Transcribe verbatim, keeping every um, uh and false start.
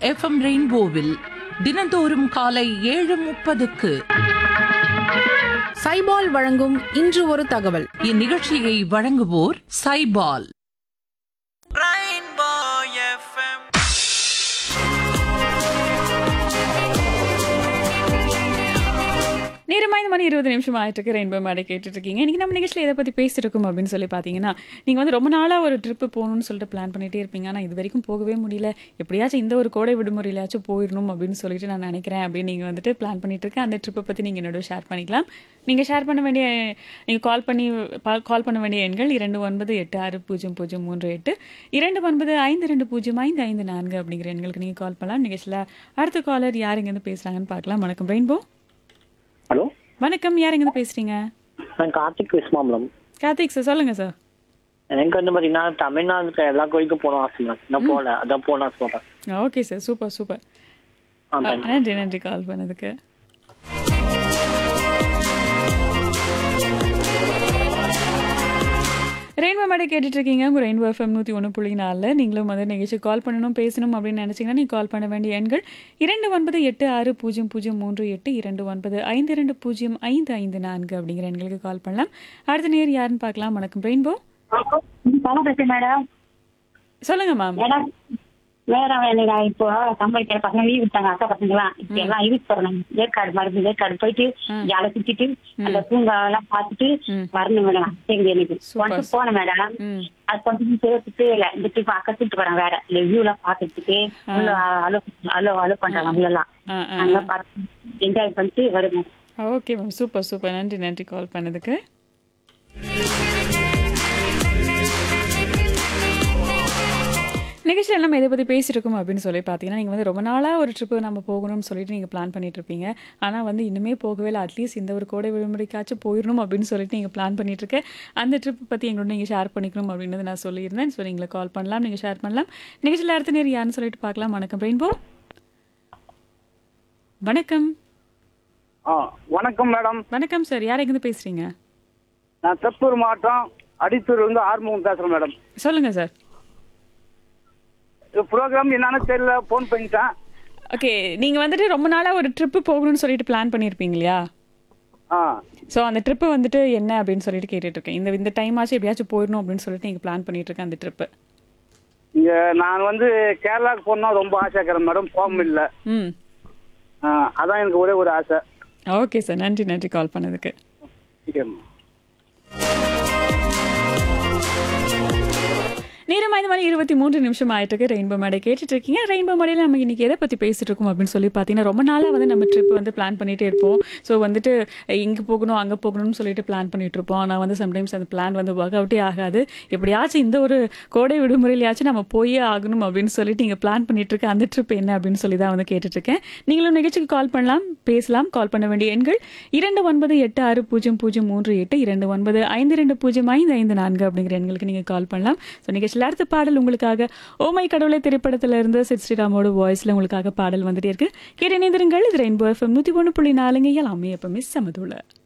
FM ரெயின்போவில் தினந்தோறும் காலை ஏழு முப்பதுக்கு சைபால் வழங்கும் இன்று ஒரு தகவல். இந்நிகழ்ச்சியை வழங்குவோர் சைபால். நேரமாக இந்த மணி இருபது நிமிஷம் ஆயிட்டு ரெயின்போ மேடை கேட்டுட்டு இருக்கீங்க. இன்றைக்கி நம்ம நிகழ்ச்சியில் எதை பற்றி பேசியிருக்கோம் அப்படின்னு சொல்லி பார்த்தீங்கன்னா, நீங்கள் வந்து ரொம்ப நாளாக ஒரு ட்ரிப்பு போகணும்னு சொல்லிட்டு பிளான் பண்ணிகிட்டே இருப்பீங்க. ஆனால் இது வரைக்கும் போகவே முடியல. எப்படியாச்சும் இந்த ஒரு கோடை விடுமுறையிலாச்சும் போயிடணும் அப்படின்னு சொல்லிட்டு நான் நினைக்கிறேன் அப்படின்னு நீங்கள் வந்துட்டு பிளான் பண்ணிட்டு இருக்கேன். அந்த ட்ரிப்பை பற்றி நீங்கள் என்னோட ஷேர் பண்ணிக்கலாம். நீங்கள் ஷேர் பண்ண வேண்டிய நீங்கள் கால் பண்ணி கால் பண்ண வேண்டிய எண்கள் இரண்டு ஒன்பது எட்டு ஆறு பூஜ்ஜியம் பூஜ்ஜியம் மூன்று எட்டு இரண்டு ஒன்பது ஐந்து ரெண்டு பூஜ்ஜியம் ஐந்து ஐந்து நான்கு அப்படிங்கிற எண்களுக்கு நீங்கள் கால் பண்ணலாம். நிகழ்ச்சியில் அடுத்த காலர் யார் இங்கேருந்து பேசுகிறாங்கன்னு பார்க்கலாம். வணக்கம் ரெயின்போ. ஹலோ, வணக்கம். யார் எங்க பேசுறீங்க? நான் கார்த்திக் விஸ்மாமலம். கார்த்திக் சார், சொல்லுங்க சார். எனக்கு வந்து பாத்தீங்கன்னா தமிழ்நாட்டுல எல்லா கோயிலுக்கும் போகணும் ஆசை மேம். நான் போகல, அதான் போகணும் சொல்றேன். Okay sir, super super. நன்றி நன்றி கால் பண்ணதுக்கு. ரெயின்போ மேடை கேட்டுட்டு இருக்கீங்க. உங்கள் ரெயின்போ எஃப்எம் நூற்றி ஒன்று புள்ளி நாலில் நீங்களும் வந்து நிகழ்ச்சி கால் பண்ணணும் பேசணும் அப்படின்னு நினச்சிங்கன்னா நீங்கள் கால் பண்ண வேண்டிய எண்கள் இரண்டு ஒன்பது எட்டு ஆறு பூஜ்ஜியம் பூஜ்ஜியம் மூன்று எட்டு இரண்டு ஒன்பது ஐந்து ரெண்டு பூஜ்ஜியம் ஐந்து ஐந்து நான்கு அப்படிங்கிற எண்களுக்கு கால் பண்ணலாம். அடுத்த நேர் யாருன்னு பார்க்கலாம். வணக்கம் ரெயின்போ. மேடம் சொல்லுங்க மேம். வேற வேலைடா, இப்போ சம்பளிக்கிற பசங்க லீவ் விட்டாங்க, அக்கா பசங்கலாம் இப்ப எல்லாம் இதுக்கு போறோம். ஏற்காடு மருந்து ஏற்காடு போயிட்டு ஜாலை சுத்திட்டு அந்த பூங்கா எல்லாம் பாத்துட்டு வரணும் மேடம். சரி, எனக்கு கொஞ்சம் போனேன் மேடம். அது கொஞ்சம் சேர்த்துட்டு இல்ல இந்த ட்ரிப் அக்கா கூட்டு போறேன். வேற இந்த வியூ எல்லாம் பாத்துட்டு அலோ அலோ அலோ பண்றாங்க. உள்ளலாம் அங்க பார்த்து என்ஜாய் பண்ணிட்டு வருவேன். Okay ma'am, super super. நன்றி நன்றி கால் பண்ணதுக்கு. நிகழ்ச்சியில் நம்ம எதை பற்றி பேசியிருக்கோம் அப்படின்னு சொல்லி பார்த்தீங்கன்னா, நீங்கள் வந்து ரொம்ப நாளாக ஒரு ட்ரிப்பு நம்ம போகணும்னு சொல்லிட்டு நீங்கள் பிளான் பண்ணிட்டு இருப்பீங்க. ஆனால் வந்து இன்னுமே போகவே இல்லை. அட்லீஸ்ட் இந்த ஒரு கோடை விடுமுறைக்காச்சும் போயிடணும் அப்படின்னு சொல்லிட்டு நீங்கள் பிளான் பண்ணிட்டு இருக்க அந்த ட்ரிப் பற்றி எங்களோட நீங்கள் ஷேர் பண்ணிக்கணும் அப்படின்றது நான் சொல்லியிருந்தேன். ஸோ நீங்களை கால் பண்ணலாம், நீங்கள் ஷேர் பண்ணலாம். நிகழ்ச்சியில் அடுத்த நேரம் யாருன்னு சொல்லிட்டு பார்க்கலாம். வணக்கம் ரெயின்போ. வணக்கம். வணக்கம் மேடம். வணக்கம் சார். யார் எங்கேருந்து பேசுறீங்க? நான் திருப்பூர் மாவட்டம் அடித்தூர் வந்து ஆறுமுகம் பேசுறேன் மேடம். சொல்லுங்க சார். ப்ரோக்ராம் என்னன்னு தெரியல, போன் பண்ணிட்டேன். ஓகே, நீங்க வந்துட்டு ரொம்ப நாளா ஒரு ட்ரிப்பு போகணும்னு சொல்லிட்டு பிளான் பண்ணிருப்பீங்க இல்லையா? ஆ ஸோ அந்த ட்ரிப்பு வந்துட்டு என்ன அப்படின்னு சொல்லிட்டு கேட்டுட்டு இருக்கேன். இந்த இந்த டைம் ஆச்சு எப்படியாச்சும் போயிடணும் அப்படின்னு சொல்லிட்டு நீங்க பிளான் பண்ணிட்டு இருக்கேன் அந்த ட்ரிப்பு. இங்க நான் வந்து கேரளாவுக்கு போகணும் ரொம்ப ஆசை இருக்கிறேன் மேடம், போக முடியல. ம், அதான் எனக்கு ஒரே ஒரு ஆசை. ஓகே சார், நன்றி நன்றி கால் பண்ணதுக்கு. நேரம் ஐந்து மணி இருபத்தி மூன்று நிமிஷம் ஆயிட்டு ரெயின்போ மேடை கேட்டுட்டு இருக்கீங்க. ரெயின்போ மேடையில் நம்ம இன்னைக்கு எதை பற்றி பேசிட்டு இருக்கோம் அப்படின்னு சொல்லி பார்த்தீங்கன்னா, ரொம்ப நாளாக வந்து நம்ம ட்ரிப் வந்து பிளான் பண்ணிகிட்டே இருப்போம். ஸோ வந்துட்டு இங்கே போகணும் அங்கே போகணும்னு சொல்லிட்டு பிளான் பண்ணிட்டு இருப்போம். ஆனால் வந்து சம்டைம்ஸ் அந்த பிளான் வந்து ஒர்க் அவுட்டே ஆகாது. எப்படியாச்சும் இந்த ஒரு கோடை விடுமுறையிலையாச்சும் நம்ம போயே ஆகணும் அப்படின்னு சொல்லிட்டு நீங்கள் பிளான் பண்ணிட்டு இருக்க அந்த ட்ரிப் என்ன அப்படின்னு சொல்லி தான் வந்து கேட்டுட்டு இருக்கேன். நீங்களும் நிகழ்ச்சிக்கு கால் பண்ணலாம், பேசலாம். கால் பண்ண வேண்டிய எண்கள் இரண்டு ஒன்பது எட்டு ஆறு பூஜ்ஜியம் பூஜ்ஜியம் மூன்று எட்டு இரண்டு ஒன்பது ஐந்து ரெண்டு பூஜ்ஜியம் ஐந்து ஐந்து நான்கு அப்படிங்கிற எண்களுக்கு நீங்கள் கால் பண்ணலாம். ஸோ நிகழ்ச்சியில் அடுத்த பாடல் உங்களுக்காக ஓமை கடவுளை திரைப்படத்துல இருந்து சித் ஸ்ரீராமோட வாய்ஸ்ல உங்களுக்காக பாடல் வந்துட்டே இருக்கு. கேட்டு இணைந்திருங்கள். இது ரெயின்போ எஃப்எம் நூத்தி ஒன்று புள்ளி நாலுங்க. எல்லாமே எப்பவுமே சமதுள்ள.